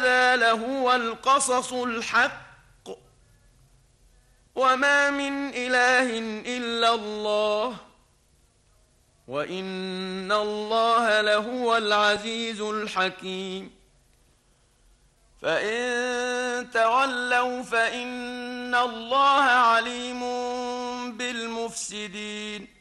هذا لهو القصص الحق وما من إله إلا الله وإن الله لهو العزيز الحكيم. فإن تولوا فإن الله عليم بالمفسدين.